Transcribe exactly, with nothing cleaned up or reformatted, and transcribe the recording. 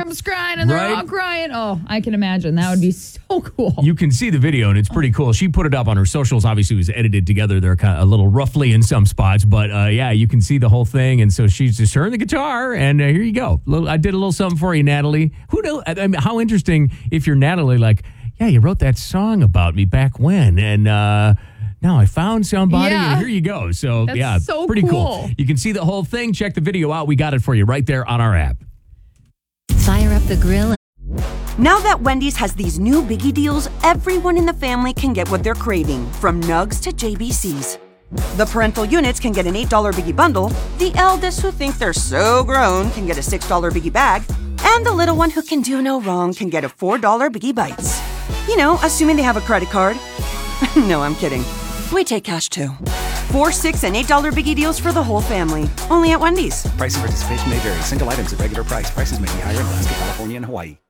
room's crying and they're Right? all crying. Oh, I can imagine. That would be so cool. You can see the video, and it's pretty cool. She put it up on her socials. Obviously, it was edited together. They're kind of a little roughly in some spots, but uh, yeah, you can see the whole thing. And so she's just her and the guitar, and uh, here you go. Little, I did a little something for you, Natalie. Who knows? I mean, how interesting if you're Natalie, like, yeah, you wrote that song about me back when, and uh, now I found somebody, Yeah. and here you go. So, That's yeah, so pretty cool. cool. You can see the whole thing. Check the video out. We got it for you right there on our app. Fire up the grill. Now that Wendy's has these new biggie deals, everyone in the family can get what they're craving, from nugs to J B Cs. The parental units can get an eight dollar biggie bundle, the eldest who think they're so grown can get a six dollar biggie bag, and the little one who can do no wrong can get a four dollar biggie bites. You know, assuming they have a credit card. No, I'm kidding. We take cash too. Four, six, and eight dollar biggie deals for the whole family. Only at Wendy's. Price and participation may vary. Single items at regular price. Prices may be higher in Alaska, California, and Hawaii.